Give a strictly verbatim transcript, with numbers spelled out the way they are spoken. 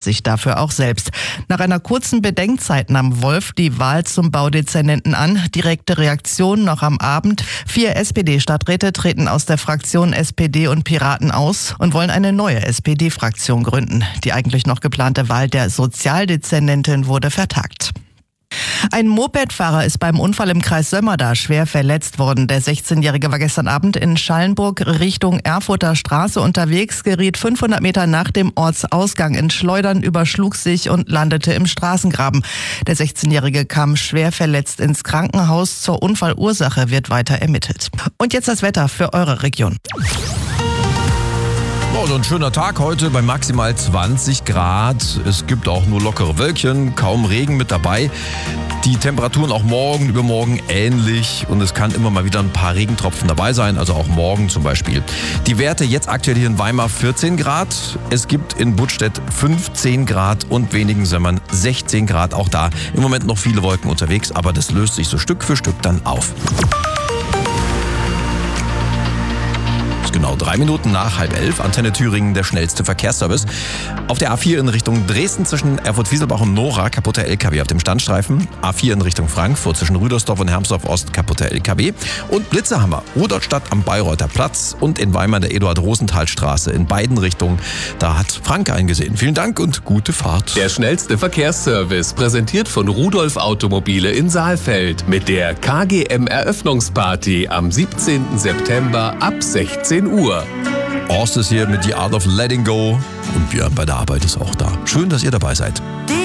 sich dafür auch selbst. Nach einer kurzen Bedenkzeit nahm Wolf die Wahl zum Baudezernenten an. Direkte Reaktion noch am Abend. Vier S P D-Stadträte treten aus der Fraktion S P D und Piraten aus und wollen eine neue S P D-Fraktion gründen. Die eigentlich noch geplante Wahl der Sozialdezernentin wurde vertagt. Ein Mopedfahrer ist beim Unfall im Kreis Sömmerda schwer verletzt worden. Der sechzehnjährige war gestern Abend in Schallenburg Richtung Erfurter Straße unterwegs, geriet fünfhundert Meter nach dem Ortsausgang in Schleudern, überschlug sich und landete im Straßengraben. Der sechzehnjährige kam schwer verletzt ins Krankenhaus. Zur Unfallursache wird weiter ermittelt. Und jetzt das Wetter für eure Region. Oh, so ein schöner Tag heute bei maximal zwanzig Grad. Es gibt auch nur lockere Wölkchen, kaum Regen mit dabei. Die Temperaturen auch morgen, übermorgen ähnlich und es kann immer mal wieder ein paar Regentropfen dabei sein, also auch morgen zum Beispiel. Die Werte jetzt aktuell hier in Weimar vierzehn Grad. Es gibt in Budstedt fünfzehn Grad und wenigen Sömmern sechzehn Grad. Auch da im Moment noch viele Wolken unterwegs, aber das löst sich so Stück für Stück dann auf. Genau drei Minuten nach halb elf, Antenne Thüringen, der schnellste Verkehrsservice. Auf der A vier in Richtung Dresden zwischen Erfurt-Wieselbach und Nora, kaputter L K W auf dem Standstreifen. A vier in Richtung Frankfurt zwischen Rüdersdorf und Hermsdorf-Ost, kaputter L K W. Und Blitze haben wir. Rudolstadt am Bayreuther Platz und in Weimar der Eduard-Rosenthal-Straße in beiden Richtungen. Da hat Frank eingesehen. Vielen Dank und gute Fahrt. Der schnellste Verkehrsservice, präsentiert von Rudolf Automobile in Saalfeld mit der K G M-Eröffnungsparty am siebzehnten September ab sechzehn Uhr. Horst ist hier mit The Art of Letting Go und Björn bei der Arbeit ist auch da. Schön, dass ihr dabei seid.